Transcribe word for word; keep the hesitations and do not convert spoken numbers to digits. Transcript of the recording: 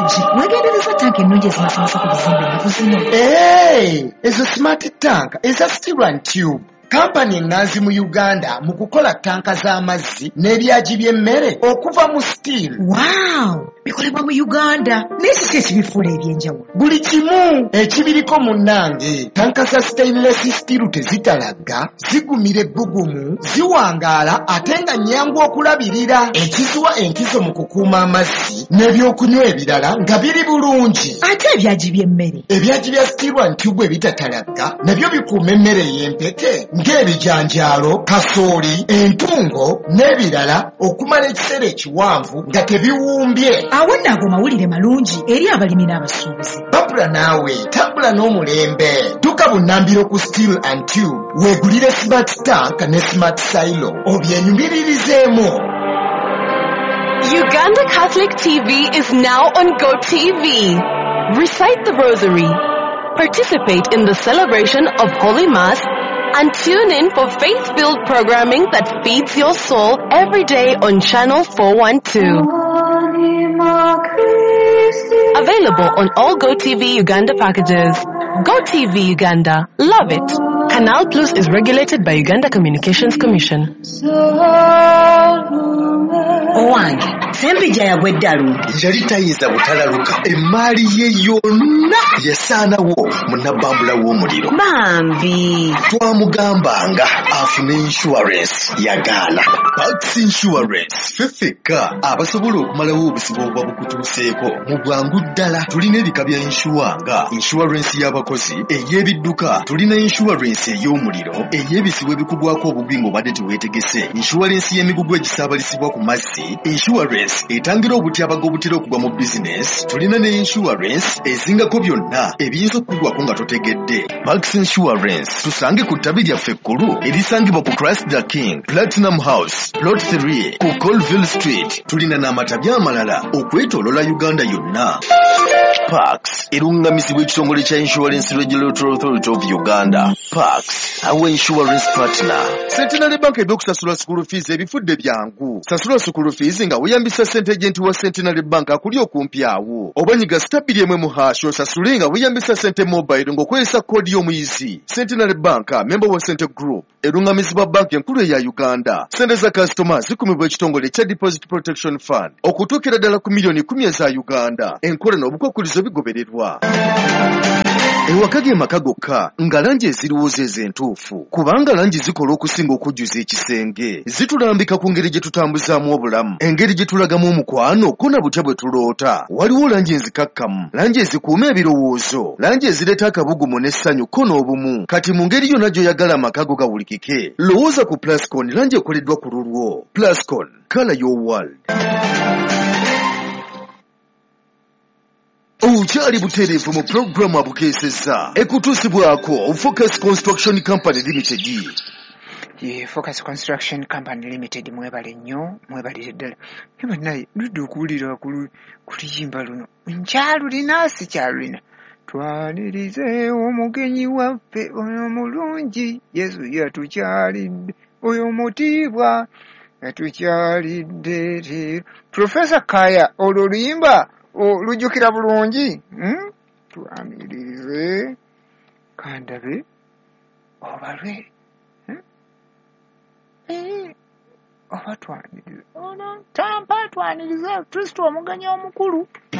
Haji, wegendereza tanka ennungi ezimasamasa ku bizimbe ennaku zino. Hey, ezo smart tank eza Steel and Tube. Kampani enganzi mu Uganda mu kukola tanka z'amazzi n'ebyagi by'emmere okuva mu steel. Wow, bikolebwa mu Uganda. N'eki ki ekibifuula ebyenjawulo? Buli kimu ekibiriko munnange. Tanka za stainless steel tezitalagga, zigumira ebbugumu, ziwangaala ate nga nnyangu okulabirira. Ekizuwa enkizo mu kukuuma amazzi n'ebyokunywa ebirala nga biri bulungi. Ate ebyagi by'emmere? Ebyagi bya Steel and Tube ebitatalagga nabyo bikuuma emmere y'empeke ng'ebijanjaalo, kasooli, entungo n'ebirala okumala ekiseera ekiwanvu nga tebiwumbye. Awo nno ago mawulire malungi eri abalimi n'abasuubuzi. Babula naawe tambula n'omulembe. Dduka bunnambiro ku Steel and Tube weegulire smart tank ne smart silo obyenyumiririzemu. Uganda Catholic T V is now on Go T V. Recite the Rosary, participate in the celebration of Holy Mass, and tune in for faith-filled programming that feeds your soul every day on Channel four one two. Available on all Go T V Uganda packages. Go T V Uganda. Love it. Canal Plus is regulated by Uganda Communications Commission. Owange, Sempija yagwedde alungi. Yali tayinza butalaluka. Emmaali ye yonna yasaanawo munnabambula w'omuliro. Bambi. Twamugambanga afune insurance yagaana. Pax Insurance fefeka abasobola okumalawo obusibo obwa bukutuuseeko mu bwangu ddala. Tulina ebika bya insure nga insurance y'abakozi, ey'ebidduka, tulina insurance ey'omuliro, ey'ebisibo ebikugwako obugwi ng'obadde teweetegese, insurance y'emigugu egisaabalisibwa ku mazzi, insurance etangira obutyabaga obutera okugwa mu business, tulina ne insurance ezingako byonna ebiyinza okukugwako nga totegedde. Pax Insurance tusange ku ttabi lyaffe ekkulu erisangibwa ku Christ the King, Platinum House, Plot three ku Colville Street. Tulina n'amatabi amalala okwetoolola Uganda yonna. Pax erungamizibwa ekitongole kya Insurance Regulatory Authority of Uganda. Pax, our insurance partner. Centenary Bank ebyokusasula school fees ebifudde byangu. Sasula school fees nga weyambisa ssente agenti wa Centenary Bank akuli okumpi awo. Obanyiga stabili emwe mu hash osasule nga weyambisa ssente mobile ng'okozesa koodi y'omuyizi. Centenary Bank, member wa Centre Group, erungamizibwa banki enkulu eya Uganda. Ssente za customer zikumibwa ekitongole kya Deposit Protection Fund okutuukira ddala ku miliyoni kumi eza Uganda. Enkola n'obukwakkulizo bigobererwa. Ewaka ge maka gokka nga langi eziriwooza ez'entuufu, kubanga langi zikola okusinga okujjuza ekisenge. Zitulambika ku ngeri gye tutambuzaamu obulamu, engeri gye tulagamu omukwano ko na butya bwe tuloota. Waliwo langi enzikakkamu, langi ezikuuma ebirowoozo, langi ezireeta akabugumu n'essanyu ko n'obumu. Kati mu ngeri yonna gy'oyagala amaka go gawulikike, lowooza ku Plascon, langi ekoleddwa ku lulwo. Plascon, color your world. Ukyali butereevu mu programu abukeesezza ekutuusibwako Focus Construction Company Limited. Ye Focus Construction Company Limited mwebale nnyo, mwebalire ddala. Niba naye ludde okuwulira ku luyimba luno. Nkyalulina si kyalulina. Twanirize omugenyi waffe oyo mulungi, Yesu yatukyalidde, oyo mutiibwa yatukyalidde. Professor Kaya, olwo luyimba olujjukira bulungi. Hmm? Twanirize kandabe obalwe. Hmm? Eh, oba twanirize. Ono tampa twanirize Kristo omugenyi omukulu.